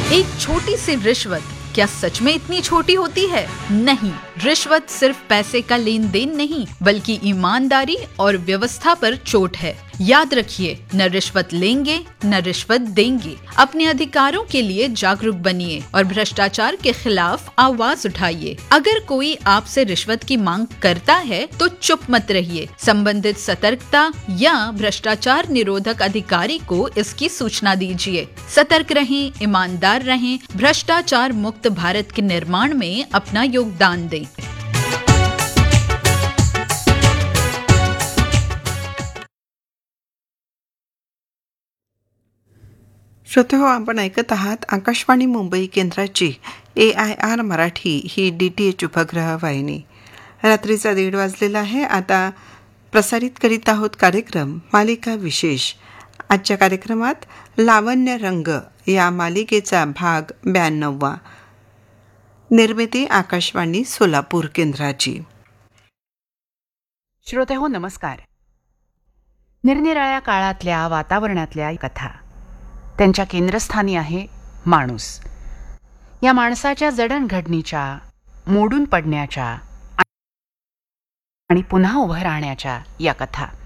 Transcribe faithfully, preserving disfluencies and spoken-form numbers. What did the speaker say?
एक छोटी सी रिश्वत क्या सच में इतनी छोटी होती है? नहीं, रिश्वत सिर्फ पैसे का लेन देन नहीं, बल्कि ईमानदारी और व्यवस्था पर चोट है। याद रखिए, न रिश्वत लेंगे न रिश्वत देंगे। अपने अधिकारों के लिए जागरूक बनिए और भ्रष्टाचार के खिलाफ आवाज उठाइए। अगर कोई आपसे रिश्वत की मांग करता है तो चुप मत रहिए। संबंधित सतर्कता या भ्रष्टाचार निरोधक अधिकारी को इसकी सूचना दीजिए। सतर्क रहें, ईमानदार रहें, भ्रष्टाचार मुक्त भारत के निर्माण में अपना योगदान दें। श्रोतेहो, आपण ऐकत आहात आकाशवाणी मुंबई केंद्राची ए I R Marathi he D T H उपग्रह वाहिनी. रात्रीचा दीड वाजलेला आहे. आता प्रसारित करीत आहोत कार्यक्रम मालिका विशेष. आजच्या कार्यक्रमात लावण्य रंग या मालिकेचा भाग ब्याण्णववा. निर्मिती आकाशवाणी सोलापूर केंद्राची. श्रोतेहो नमस्कार. निरनिराळ्या काळातल्या वातावरणातल्या कथा, त्यांच्या केंद्रस्थानी आहे माणूस. या माणसाच्या जडणघडणीच्या, मोडून पडण्याच्या आणि पुन्हा उभं राहण्याच्या या कथा.